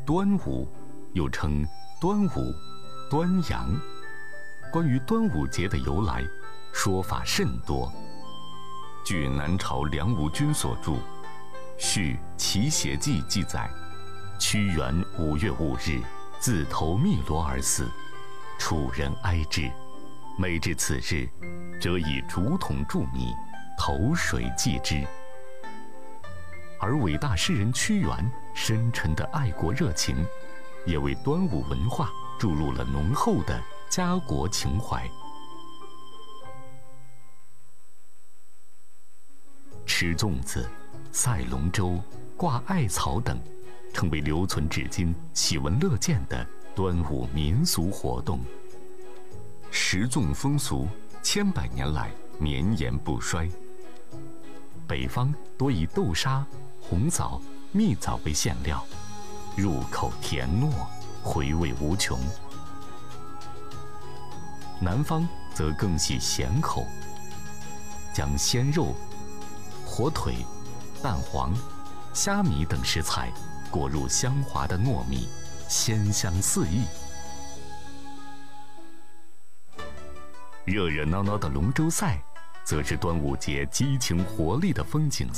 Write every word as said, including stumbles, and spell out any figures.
端午又称端午、端阳。关于端午节的由来，说法甚多。据南朝梁吴君所著《续齐谐记》记载，屈原五月五日自投汨罗而死，楚人哀之，每至此日，则以竹筒注米，投水祭之。而伟大诗人屈原深沉的爱国热情，也为端午文化注入了浓厚的家国情怀。吃粽子、赛龙舟、挂艾草等，成为留存至今、喜闻乐见的端午民俗活动。食粽风俗千百年来绵延不衰。北方多以豆沙、红枣、蜜枣为馅料，入口甜糯，回味无穷。南方则更喜咸口，将鲜肉、火腿、蛋黄、虾米等食材裹入香滑的糯米，鲜香四溢。热热闹闹的龙舟赛，则是端午节激情活力的风景